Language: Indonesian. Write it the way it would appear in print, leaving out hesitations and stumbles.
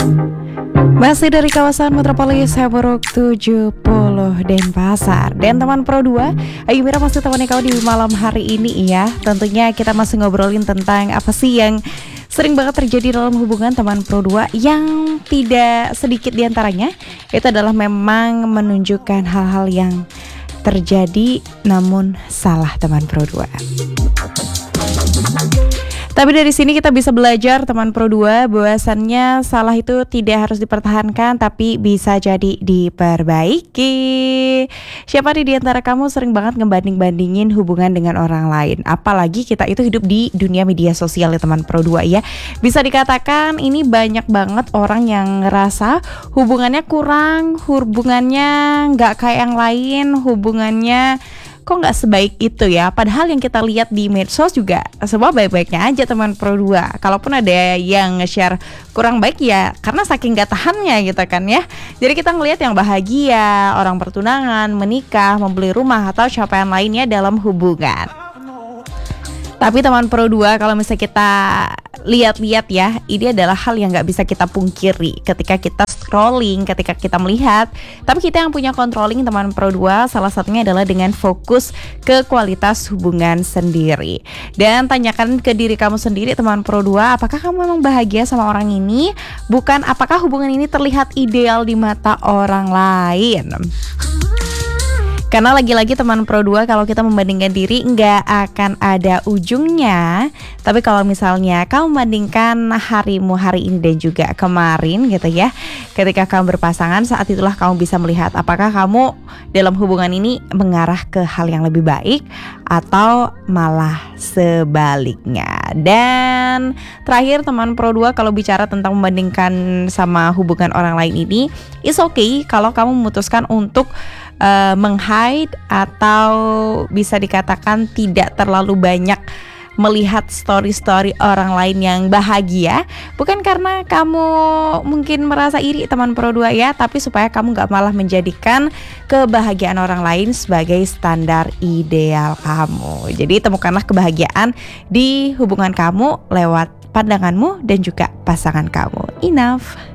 Masih dari kawasan Metropolis Haburuk 70 Denpasar. Dan teman Pro 2, Ayu Mira masih temani kau di malam hari ini ya. Tentunya kita masih ngobrolin tentang apa sih yang sering banget terjadi dalam hubungan teman Pro 2. Yang tidak sedikit diantaranya itu adalah memang menunjukkan hal-hal yang terjadi namun salah teman Pro 2. Tapi dari sini kita bisa belajar teman Pro 2 bahwasannya salah itu tidak harus dipertahankan tapi bisa jadi diperbaiki. Siapa nih di antara kamu sering banget ngebanding-bandingin hubungan dengan orang lain? Apalagi kita itu hidup di dunia media sosial ya teman Pro 2 ya. Bisa dikatakan ini banyak banget orang yang ngerasa hubungannya kurang, hubungannya nggak kayak yang lain, hubungannya kok nggak sebaik itu ya. Padahal yang kita lihat di medsos juga semua baik-baiknya aja teman Pro 2. Kalaupun ada yang nge-share kurang baik ya karena saking gak tahannya gitu kan ya. Jadi kita ngelihat yang bahagia, orang bertunangan, menikah, membeli rumah atau capaian lainnya dalam hubungan. Tapi teman Pro 2 kalau misalnya kita lihat-lihat ya, ini adalah hal yang gak bisa kita pungkiri ketika kita scrolling, ketika kita melihat. Tapi kita yang punya controlling teman Pro 2 salah satunya adalah dengan fokus ke kualitas hubungan sendiri. Dan tanyakan ke diri kamu sendiri teman Pro 2, apakah kamu memang bahagia sama orang ini? Bukan apakah hubungan ini terlihat ideal di mata orang lain. Karena lagi-lagi teman Pro 2 kalau kita membandingkan diri nggak akan ada ujungnya. Tapi kalau misalnya kamu membandingkan harimu hari ini dan juga kemarin gitu ya, ketika kamu berpasangan, saat itulah kamu bisa melihat apakah kamu dalam hubungan ini mengarah ke hal yang lebih baik atau malah sebaliknya. Dan terakhir teman Pro 2 kalau bicara tentang membandingkan sama hubungan orang lain ini, it's okay kalau kamu memutuskan untuk meng-hide atau bisa dikatakan tidak terlalu banyak melihat story-story orang lain yang bahagia. Bukan karena kamu mungkin merasa iri teman Pro 2 ya, tapi supaya kamu gak malah menjadikan kebahagiaan orang lain sebagai standar ideal kamu. Jadi temukanlah kebahagiaan di hubungan kamu lewat pandanganmu dan juga pasangan kamu. Enough.